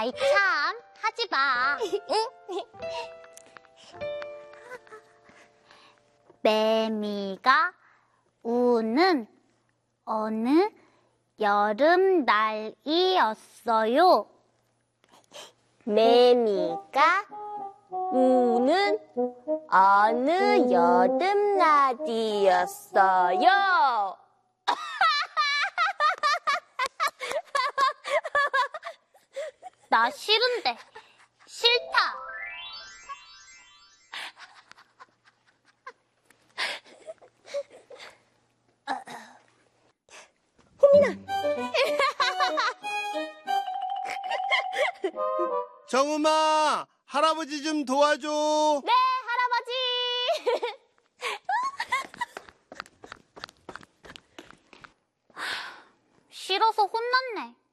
아이 참, 하지 마. 매미가 우는 어느 여름날이었어요. 매미가 우는 어느 여름날이었어요. 나 싫은데. 싫다. 정음아, 할아버지 좀 도와줘. 네, 할아버지. 싫어서 혼났네.